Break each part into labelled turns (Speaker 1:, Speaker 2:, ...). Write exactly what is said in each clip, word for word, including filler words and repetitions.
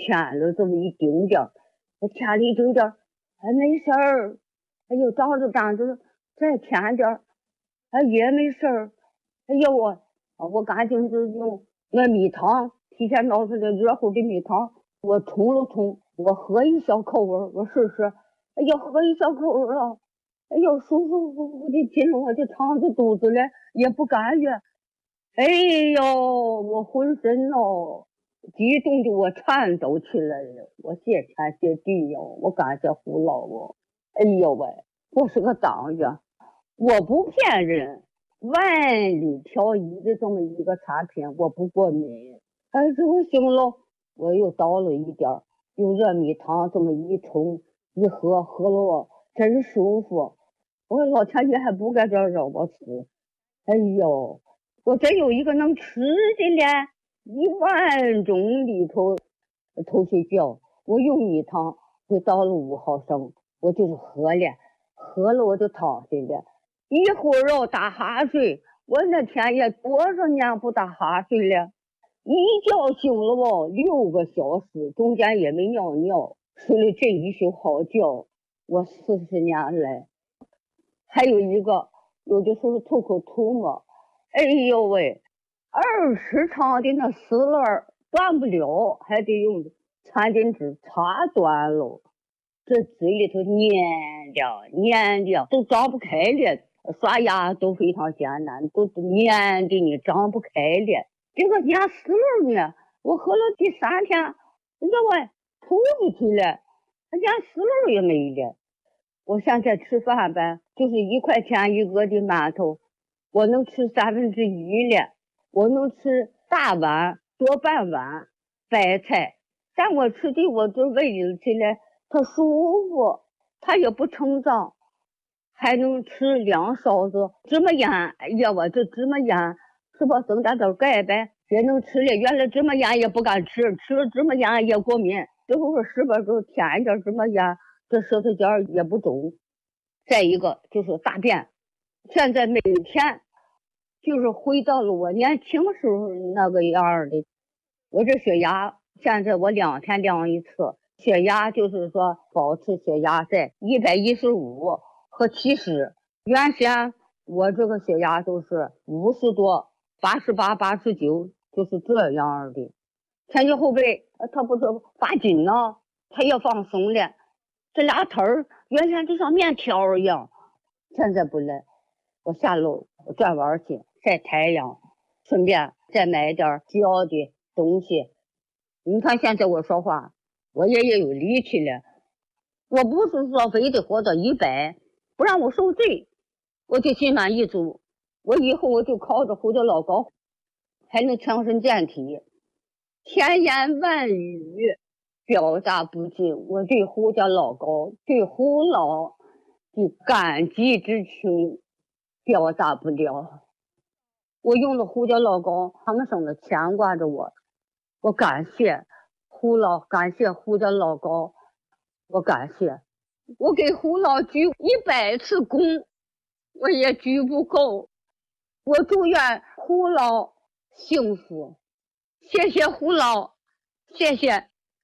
Speaker 1: 添了这么一丁点儿，添了一丁点儿，还没事儿，哎呦，找着担子再添点儿，哎也没事儿，哎呦我我赶紧就用那米汤，提前熬出来热乎的米汤，我冲了冲，我喝一小口味，我试试，哎呦，喝一小口味啊，哎呦，舒舒服服的进了我的肠子肚子里，也不干预，哎呦，我浑身哦，激动的我颤抖起来了，我谢天谢地哟，我感谢胡老哦，哎呦喂，我是个党员，我不骗人，万里挑一的这么一个产品，我不过敏，哎，这我行了，我又倒了一点儿，用热米汤这么一冲一喝，喝了我真舒服，我老天爷还不该这样让我吃，哎呦。我真有一个能吃的嘞，一万种里头头睡觉，我用米汤会倒了五毫升，我就是喝了，喝了我就躺下了，一会儿要打哈睡，我那天也多少年不打哈睡了，一觉醒了哦，六个小时，中间也没尿尿，睡了这一宿好觉，我四十年来，还有一个有的时候吐口吐沫。哎呦喂，二十长的那丝链断不了，还得用餐巾纸擦断了。这嘴里头黏的黏的都张不开了，刷牙都非常艰难，都黏的你张不开了。这个粘丝链呢，我喝了第三天，人家我吐出去了，粘丝链也没了。我现在吃饭呗，就是一块钱一个的馒头。我能吃三分之一了，我能吃大碗多半碗白菜，但我吃的我这胃里起来它舒服，它也不成长，还能吃两勺子芝麻盐。哎呀，我这芝麻盐是不增加点钙呗，也能吃了。原来芝麻盐也不敢吃，吃了芝麻盐也过敏，这会儿是不是添一点芝麻盐，这舌头尖也不肿。再一个就是大便，现在每天就是回到了我年轻时候那个样的。我这血压现在我两天量一次，血压就是说保持血压在一百一十五和七十。原先我这个血压都是五十多、八十八、八十九，就是这样的。前胸后背它不是发紧呢，它也放松了。这俩腿儿原先就像面条一样，现在不来。我下楼我转弯去晒太阳，顺便再买点嚼的东西。你看现在我说话，我也也有力气了。我不是说非得活到一百，不让我受罪，我就心满意足。我以后我就靠着胡椒老高，还能强身健体。千言万语表达不尽我对胡椒老高、对胡老的感激之情，表达不了。我用了胡椒老高，他们省的牵挂着我，我感谢胡老，感谢胡椒老高，我感谢，我给胡老鞠一百次躬，我也鞠不够。我祝愿胡老幸福，谢谢胡老，谢谢。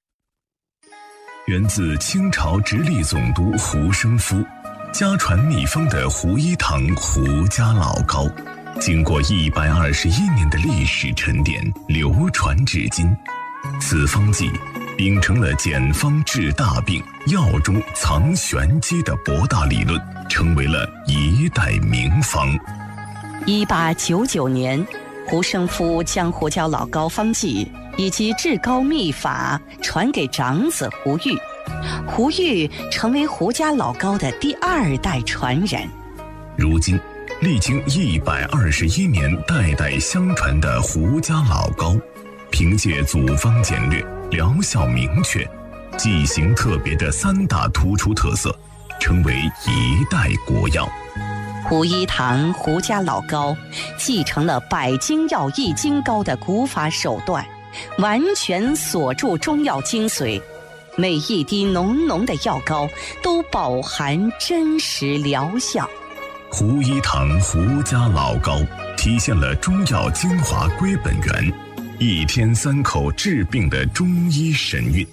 Speaker 2: 源自清朝直隶总督胡生夫，家传秘方的胡一堂胡家老膏，经过一百二十一年的历史沉淀，流传至今。此方剂秉承了简方治大病、药中藏玄机的博大理论，成为了一代名方。
Speaker 3: 一八九九年，胡生夫将胡椒老膏方剂以及治膏秘法传给长子胡玉，胡玉成为胡家老膏的第二代传人。
Speaker 2: 如今历经一百二十一年代代相传的胡家老膏，凭借组方简略、疗效明确、剂型特别的三大突出特色，成为一代国药。
Speaker 3: 胡一堂胡家老膏继承了百精药益精膏的古法手段，完全锁住中药精髓，每一滴浓浓的药膏都饱含真实疗效。
Speaker 2: 胡一堂胡家老膏体现了中药精华归本源，一天三口治病的中医神韵。